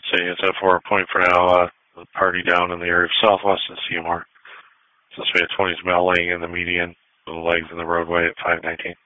Say it's at 4 point for now. The party down in the area of Southwest and Seymour. Suspect 20 is male laying in the median, the legs in the roadway at 519.